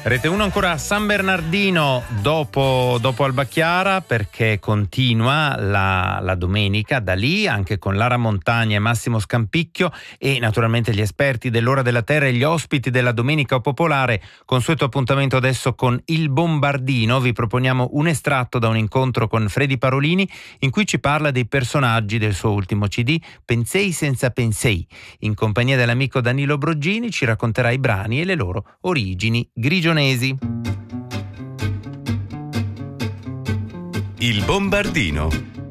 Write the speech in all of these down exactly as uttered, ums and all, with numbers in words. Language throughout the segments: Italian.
Rete uno ancora a San Bernardino dopo, dopo Albacchiara, perché continua la, la domenica da lì anche con Lara Montagna e Massimo Scampicchio e naturalmente gli esperti dell'Ora della Terra e gli ospiti della Domenica Popolare. Consueto appuntamento adesso con Il Bombardino. Vi proponiamo un estratto da un incontro con Fredi Parolini in cui ci parla dei personaggi del suo ultimo C D Pensei senza pensei. In compagnia dell'amico Danilo Broggini ci racconterà i brani e le loro origini grigionesi. Il Bombardino.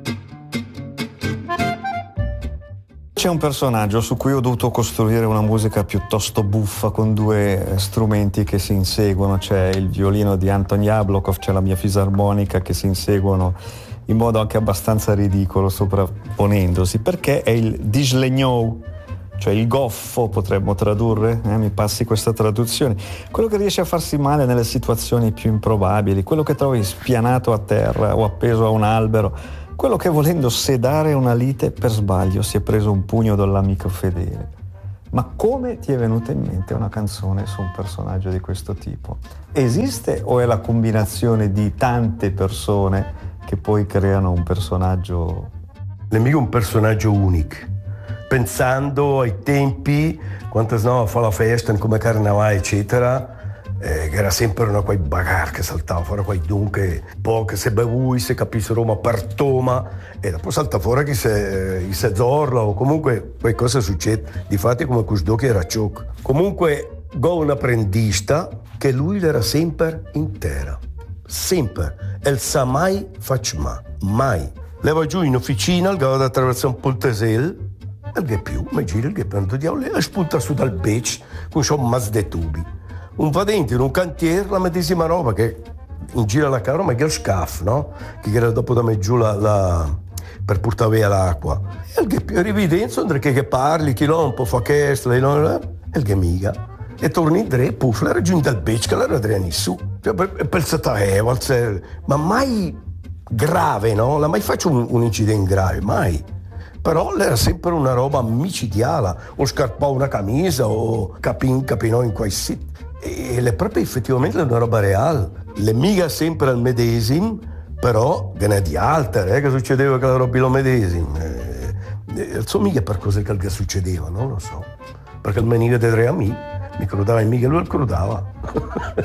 C'è un personaggio su cui ho dovuto costruire una musica piuttosto buffa con due strumenti che si inseguono. C'è il violino di Anton Jablokov, c'è la mia fisarmonica che si inseguono in modo anche abbastanza ridicolo, sovrapponendosi, perché è il dislegnou, cioè il goffo, potremmo tradurre, eh? Mi passi questa traduzione, quello che riesce a farsi male nelle situazioni più improbabili, quello che trovi spianato a terra o appeso a un albero, quello che volendo sedare una lite per sbaglio si è preso un pugno dall'amico fedele. Ma come ti è venuta in mente una canzone su un personaggio di questo tipo? Esiste o è la combinazione di tante persone che poi creano un personaggio? È mica un personaggio unico. Pensando ai tempi, quando no, fa la festa come carnevale, eccetera, eh, che era sempre una quei bagar che saltava fuori, quei dunque, poi che se bevui, se capisse Roma per Toma, e dopo salta fuori che se, eh, se zorla, o comunque qualcosa succede. Difatti come questo che era ciò. Comunque, go un apprendista che lui era sempre intera, sempre, e il sa mai faccia mai, mai. Leva giù in officina, il gava attraverso un Poltesel, il che più, mi gira il che prende diavolo e spunta su dal beach con un mazzo di tubi. Un va dentro in un cantiere la medesima roba che in gira la carro, ma che è il scafo, no? Che era dopo da me giù la, la, per portare via l'acqua. E il che più arrivi dentro, che, che parli, chi non può fare questo, e il che mica. E torni in tre, puff, la raggiunta al beach, che la radreni su. Cioè, per, per satare, ma mai grave, no? La mai faccio un, un incidente grave, mai. Però era sempre una roba micidiale, o scarpò una camisa o capin, capinò in quei siti. E le proprio effettivamente è una roba reale. Le mica sempre al medesimo, però che ne è di altre, eh, che succedeva che la roba lo medesimo. Eh, eh, so mica per cosa che succedeva, non lo so. Perché il meniga di tre amici mi crudava e mica lui il crudava.